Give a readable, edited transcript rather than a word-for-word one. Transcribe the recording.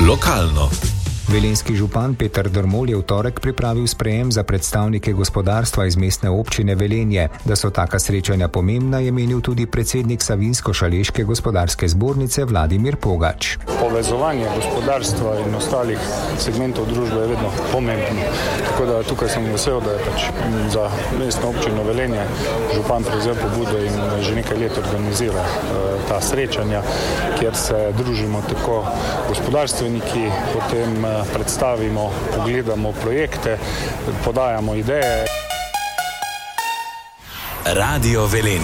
Lokalno. Velenjski župan Peter Drmol je v torek pripravil sprejem za predstavnike gospodarstva iz mestne občine Velenje. Da so taka srečanja pomembna, je menil tudi predsednik Savinjsko-Šaleške gospodarske zbornice Vladimir Pogač. Povezovanje gospodarstva in ostalih segmentov družbe je vedno pomembno. Tako da tukaj sem vesel, da je za mestno občino Velenje župan prevzel pobudo in že nekaj let organizira ta srečanja, kjer se družimo tako gospodarstveniki, potem predstavimo, pogledamo projekte, podajamo ideje. Radio Velenje.